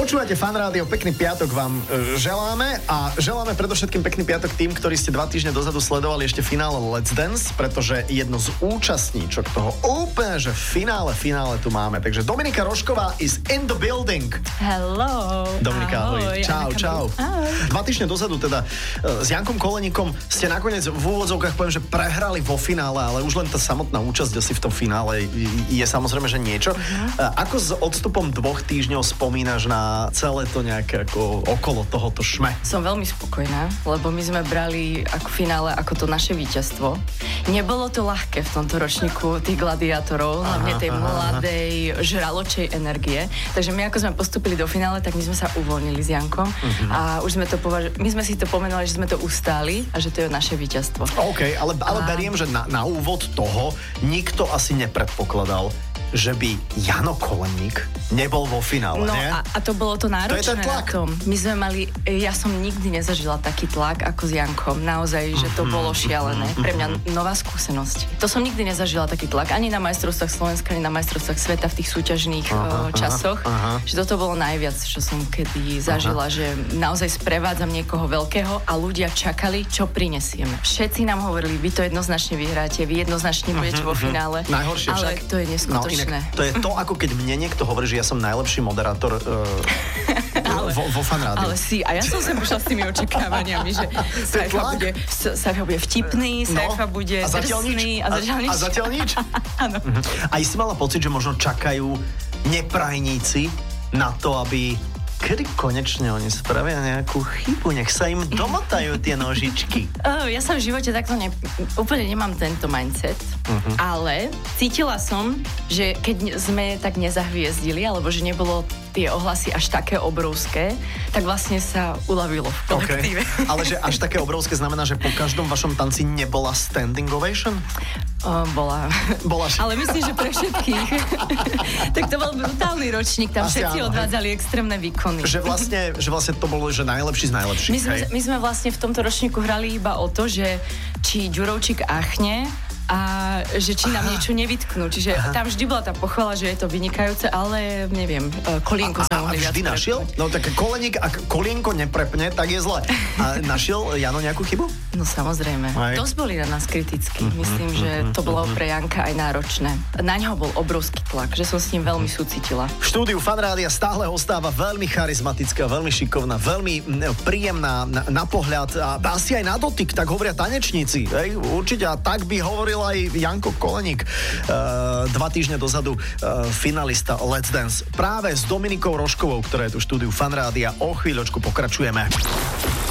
Počúvate Fan Rádio, pekný piatok vám želáme a želáme predovšetkým pekný piatok tým, ktorí ste 2 týždne dozadu sledovali ešte finále Let's Dance, pretože jedno z účastníčok toho úplne, že finále tu máme. Takže Dominika Rožková is in the building. Hello. Dominika, ahoj. Čau. Ahoj. 2 týždne dozadu teda s Jankom Koleníkom ste nakoniec v úvodzovkách poviem, že prehrali vo finále, ale už len tá samotná účasť asi v tom finále je samozrejme, že niečo. Ako s odstupom 2 týždňov spomínaš na celé to nejaké ako okolo tohoto šme? Som veľmi spokojná, lebo my sme brali ako finále ako to naše víťazstvo. Nebolo to ľahké v tomto ročníku tých gladiátorov, hlavne tej mladej žraločej energie. Takže my ako sme postúpili do finále, tak my sme sa uvoľnili s Jankom a už sme to my sme si to pomenovali, že sme to ustáli a že to je naše víťazstvo. OK, ale beriem, že na úvod toho nikto asi nepredpokladal, že by Jano Koleník nebol vo finále, nie? A to bolo to náročné. To je ten tlak. Na tom. My sme mali, ja som nikdy nezažila taký tlak ako s Jankom. Naozaj, že to bolo šialené. Pre mňa nová skúsenosť. To som nikdy nezažila taký tlak. Ani na majstrovstvách Slovenska, ani na majstrovstvách sveta v tých súťažných časoch. Že toto bolo najviac, čo som kedy zažila, že naozaj sprevádzam niekoho veľkého a ľudia čakali, čo prinesieme. Všetci nám hovorili, vy to jednoznačne vyhráte, vy jednoznačne budete vo finále. Najhoršie ale však. to je neskutočné. To je to, ako keď mne niekto hovorí, že ja som najlepší moderátor vo Fan Rádiu. Ale si, a ja som sem prišla s tými očakávaniami, že Saifa bude vtipný, Saifa bude drsný a zatiaľ nič. A zatiaľ nič? Áno. A si mala pocit, že možno čakajú neprajníci na to, aby kedy konečne oni spravia nejakú chybu, nech sa im domotajú tie nožičky. Ja sa v živote takto úplne nemám tento mindset, ale cítila som, že keď sme tak nezahviezdili, alebo že nebolo tie ohlasy až také obrovské, tak vlastne sa uľavilo v kolektíve. Okay. Ale že až také obrovské znamená, že po každom vašom tanci nebola standing ovation? Bola. Ale myslím, že pre všetkých. Tak to bol brutálny ročník, tam asi všetci odvádzali extrémne výkony. Že vlastne to bolo, že najlepší z najlepších. My sme vlastne v tomto ročníku hrali iba o to, že či Ďurovčík achne a že či nám niečo nevytknú. Čiže tam vždy bola tá pochvala, že je to vynikajúce, ale neviem, Kolienko sa mohli viac vždy našiel? No tak Koleník, ak Kolienko neprepne, tak je zle. A našiel Jano nejakú chybu? No samozrejme. Dosť boli na nás kritickí. Myslím, že to bolo pre Janka aj náročné. Na neho bol obrovský tlak, že som s ním veľmi súcitila. V štúdiu Fan Rádia stále ostáva veľmi charizmatická, veľmi šikovná, veľmi príjemná na pohľad a asi aj na dotyk, tak hovoria tanečníci. Určite, a tak by hovoril aj Janko Koleník. 2 týždne dozadu finalista Let's Dance práve s Dominikou Rožkovou, ktorá je tu v štúdiu Fan Rádia. O chvíľočku pokračujeme.